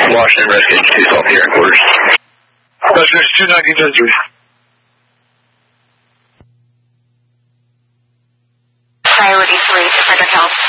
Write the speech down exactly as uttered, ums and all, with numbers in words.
Washington Redskins two Salt here in quarters. Redskins two nineteen ten three. Priority three, Frederick Health.